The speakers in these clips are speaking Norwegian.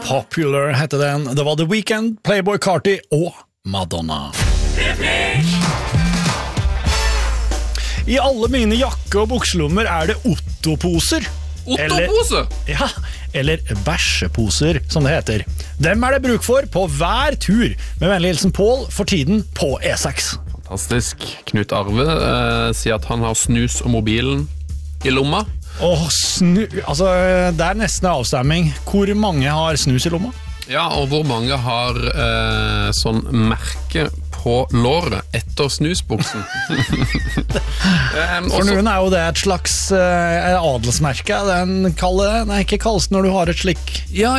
Popular heter den. Det var The Weeknd, Playboy Carti og Madonna. I alle mine jakke- og bukselommer er det Otto-poser. Otto-pose? Eller bæsjeposer, som det heter. Dem er det bruk for på hver tur, med vennlig hilsen Pål, for tiden på E6. Fantastisk. Knut Arve sier at han har snus og mobilen i lomma. Altså, det er nesten avstemming. Hvor mange har snus i lomma? Ja, og hvor mange har sånn merke på låret etter snusbuksen? For noen er jo det et slags adelsmerke. Den ikke kalles når du har et slik. Ja.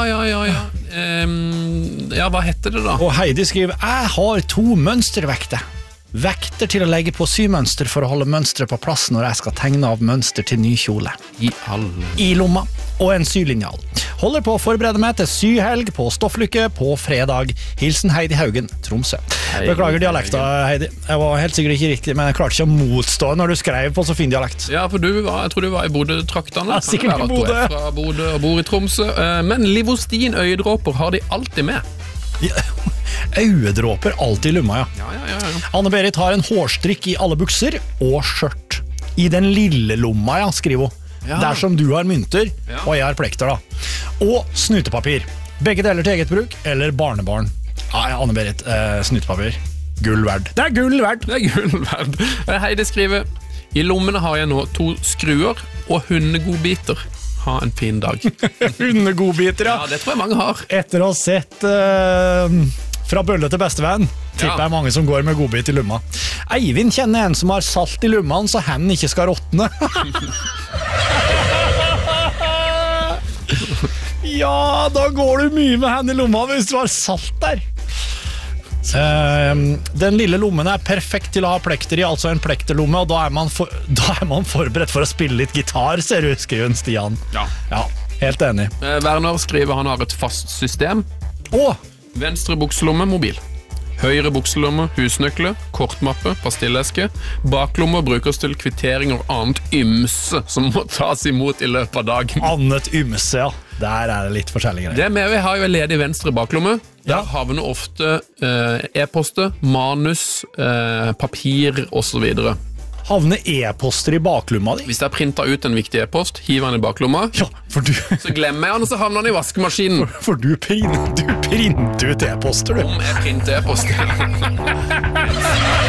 Hva heter det da? Og Heidi skriver, jeg har 2 mønstervekter. Vekter til å legge på symønster for å holde mønstret på plass når jeg skal tegne av mønster til ny kjole. I lomma. Og en sylinjal. Holder på å forberede meg til syhelg på Stofflykke på fredag. Hilsen Heidi Haugen, Tromsø. Beklager dialekta, Heidi. Jeg var helt sikkert ikke riktig, men jeg klarte ikke å motstå når du skrev på så fin dialekt. Ja, for jeg tror du var i Bodø-traktene. Ja, sikkert i Bodø. Du er fra Bodø og bor i Tromsø. Men Livostin øyedråper har de alltid med. Øyedråper alltid i lomma, ja. Anne-Berit har en hårstrikk i alle bukser og skjørt. I den lille lomma, ja, skriver hun. Der som du har mynter, og jeg har plekter da. Og snutepapir. Begge deler til eget bruk, eller barnebarn. Anne-Berit, snutepapir. Gull verd. Det er gull verd! Heidi skriver, i lommene har jeg nå 2 skruer og hundegodbiter. Ha en fin dag. Hundegodbiter, ja. Ja, det tror jeg mange har. Etter å ha sett Fra bølle til bestevenn, tipper jeg mange som går med godbit i lumma. Eivind kjenner en som har salt i lummaen, så hen ikke skal råtne. Ja, da går du mye med hen i lomma hvis du har salt der. Den lille lommen er perfekt til å ha plekter i, altså en plekterlomme, og da er man forberedt for å spille litt gitar, ser du, skriver Stian. Ja, helt enig. Werner skriver han har et fast system. Venstre bukselomme, mobil. Høyre bukselomme, husnøkle, kortmappe, pastilleske. Baklomme brukes til kvittering og annet ymse som må tas imot i løpet av dagen. Annet ymse, ja. Der er det litt forskjellige greier. Det med vi har jo en ledig venstre baklomme. Der havner ofte e-poster, manus, papir og så videre. Havner e-poster i baklomma di? Hvis jeg printer ut en viktig e-post, hiver den i baklomma, så glemmer jeg den, og så havner den i vaskemaskinen. For du printer ut e-poster, du. Om jeg printer e-poster.